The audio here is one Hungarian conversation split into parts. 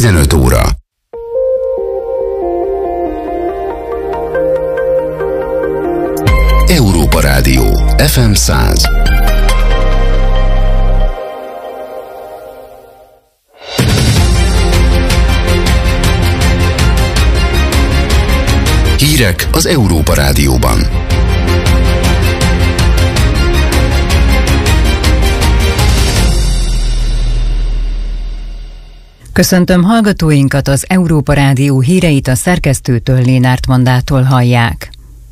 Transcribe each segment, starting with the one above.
15 óra. Európa Rádió, FM 100. Hírek az Európa Rádióban. Köszöntöm hallgatóinkat, az Európa Rádió híreit a szerkesztőtől, Lénárt Mandától hallják.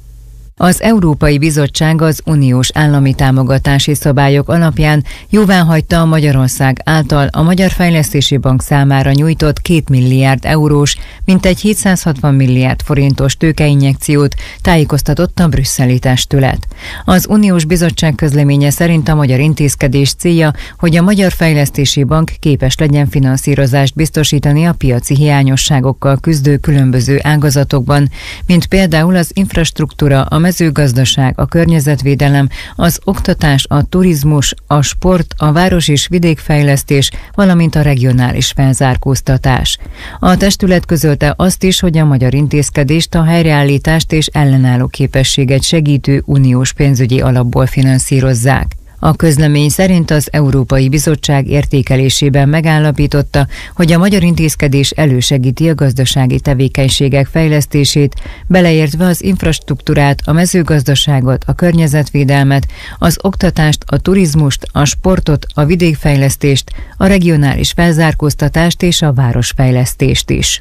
Az Európai Bizottság az uniós állami támogatási szabályok alapján jóváhagyta a Magyarország által a Magyar Fejlesztési Bank számára nyújtott 2 milliárd eurós, mintegy 760 milliárd forintos tőkeinjekciót, tájékoztatott a brüsszeli testület. Az Uniós Bizottság közleménye szerint a magyar intézkedés célja, hogy a Magyar Fejlesztési Bank képes legyen finanszírozást biztosítani a piaci hiányosságokkal küzdő különböző ágazatokban, mint például az infrastruktúra, a mezőgazdaság, a környezetvédelem, az oktatás, a turizmus, a sport, a város- és vidékfejlesztés, valamint a regionális felzárkóztatás. A testület közölte azt is, hogy a magyar intézkedést a helyreállítást és ellenálló képességet segítő uniós pénzügyi alapból finanszírozzák. A közlemény szerint az Európai Bizottság értékelésében megállapította, hogy a magyar intézkedés elősegíti a gazdasági tevékenységek fejlesztését, beleértve az infrastruktúrát, a mezőgazdaságot, a környezetvédelmet, az oktatást, a turizmust, a sportot, a vidékfejlesztést, a regionális felzárkóztatást és a városfejlesztést is.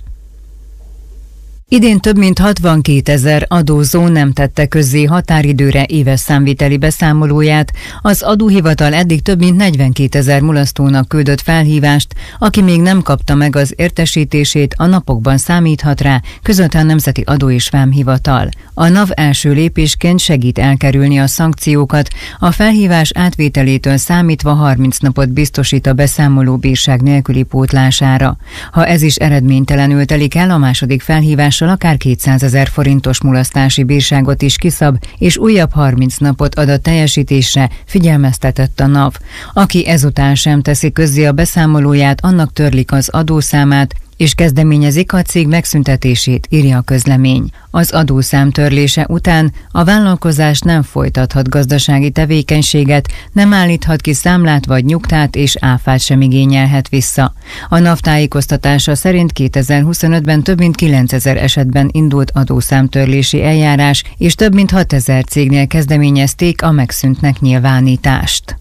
Idén több mint 62 000 adózó nem tette közzé határidőre éves számviteli beszámolóját, az adóhivatal eddig több mint 42 000 mulasztónak küldött felhívást, aki még nem kapta meg az értesítését, a napokban számíthat rá, közölte a Nemzeti Adó és Vámhivatal. A NAV első lépésként segít elkerülni a szankciókat, a felhívás átvételétől számítva 30 napot biztosít a beszámoló bírság nélküli pótlására. Ha ez is eredménytelenül telik el, a második felhívás akár 200 000 forintos mulasztási bírságot is kiszab, és újabb 30 napot ad a teljesítésre, figyelmeztetett a NAV. Aki ezután sem teszi közzé a beszámolóját, annak törlik az adószámát, és kezdeményezik a cég megszüntetését, írja a közlemény. Az adószám törlése után a vállalkozás nem folytathat gazdasági tevékenységet, nem állíthat ki számlát vagy nyugtát, és áfát sem igényelhet vissza. A NAV tájékoztatása szerint 2025-ben több mint 9 000 esetben indult adószámtörlési eljárás, és több mint 6 000 cégnél kezdeményezték a megszűntnek nyilvánítást.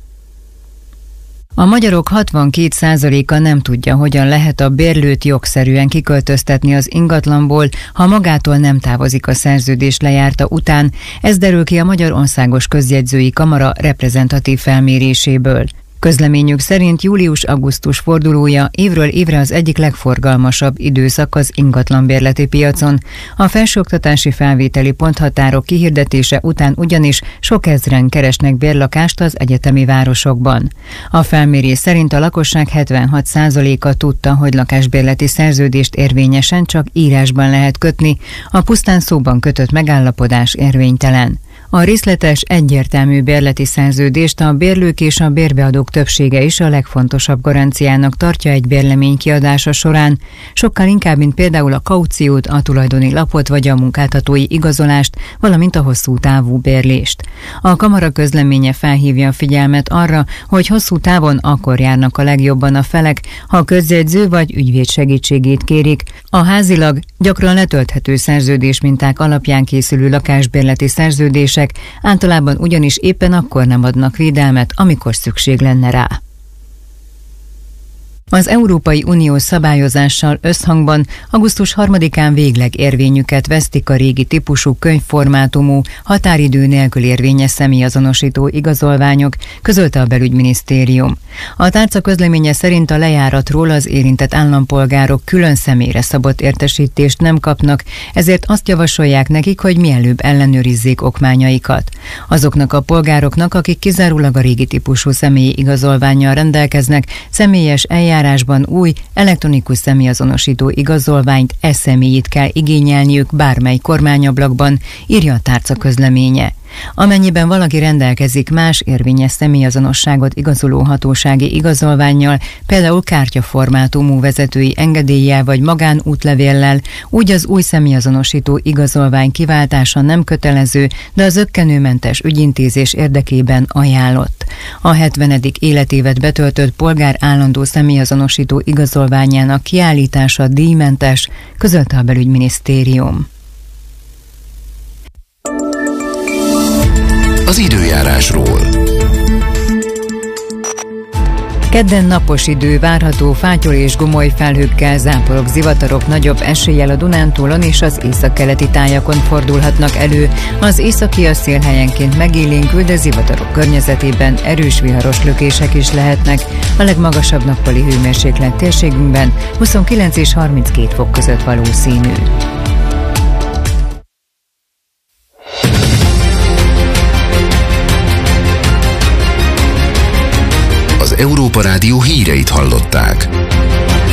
A magyarok 62%-a nem tudja, hogyan lehet a bérlőt jogszerűen kiköltöztetni az ingatlanból, ha magától nem távozik a szerződés lejárta után. Ez derül ki a Magyar Országos Közjegyzői Kamara reprezentatív felméréséből. Közleményük szerint július-augusztus fordulója évről évre az egyik legforgalmasabb időszak az ingatlanbérleti piacon. A felsőoktatási felvételi ponthatárok kihirdetése után ugyanis sok ezren keresnek bérlakást az egyetemi városokban. A felmérés szerint a lakosság 76%-a tudta, hogy lakásbérleti szerződést érvényesen csak írásban lehet kötni, a pusztán szóban kötött megállapodás érvénytelen. A részletes, egyértelmű bérleti szerződést a bérlők és a bérbeadók többsége is a legfontosabb garanciának tartja egy bérlemény kiadása során, sokkal inkább, mint például a kauciót, a tulajdoni lapot vagy a munkáltatói igazolást, valamint a hosszú távú bérlést. A kamara közleménye felhívja a figyelmet arra, hogy hosszú távon akkor járnak a legjobban a felek, ha a közjegyző vagy ügyvéd segítségét kérik. A házilag gyakran letölthető szerződésminták alapján készülő lakásbérleti szerződések általában ugyanis éppen akkor nem adnak védelmet, amikor szükség lenne rá. Az Európai Unió szabályozással összhangban augusztus 3-án végleg érvényüket vesztik a régi típusú könyvformátumú, határidő nélkül érvényes személyazonosító igazolványok, közölte a belügyminisztérium. A tárca közleménye szerint a lejáratról az érintett állampolgárok külön személyre szabott értesítést nem kapnak, ezért azt javasolják nekik, hogy mielőbb ellenőrizzék okmányaikat. Azoknak a polgároknak, akik kizárólag a régi típusú személyi igazolvánnyal rendelkeznek, személyes eljárásban új elektronikus személyazonosító igazolványt, e-személyit kell igényelniük bármely kormányablakban, írja a tárca közleménye. Amennyiben valaki rendelkezik más érvényes személyazonosságot igazoló hatósági igazolvánnyal, például kártyaformátumú vezetői engedéllyel vagy magánútlevéllel, úgy az új személyazonosító igazolvány kiváltása nem kötelező, de az zökkenőmentes ügyintézés érdekében ajánlott. A 70. életévet betöltött polgár állandó személyazonosító igazolványának kiállítása díjmentes, közölte a belügyminisztérium. Az időjárásról. Kedden napos idő várható, fátyol és gomoly felhőkkel, záporok, zivatarok nagyobb eséllyel a Dunántúlon és az északkeleti tájakon fordulhatnak elő. Az északi szél helyenként megélénkül, de zivatarok környezetében erős viharos lökések is lehetnek. A legmagasabb nappali hőmérséklet térségünkben 29 és 32 fok között valószínű. Az Európa Rádió híreit hallották.